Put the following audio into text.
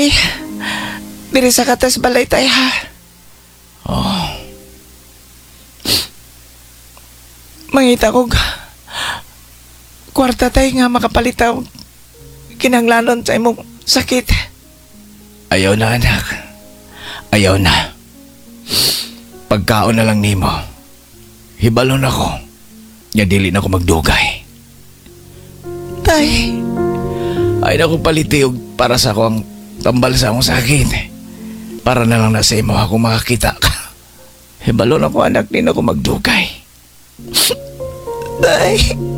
tay. Diri sa katas balay tay ha. Oh, Mangita kog kwarta tay nga makapalitaw kinanglanon sa imong sakit. ayaw na anak. Ayaw na. Pagkaon na lang nimo. Hibalon ako. Nya dili na ako magdugay. Tay, Ay na ko palitiog para sa ako ang tambal sa akong sakit. Para na lang na sa imo ako makakita ka. Hibalon ako anak, di na ako magdugay. tay.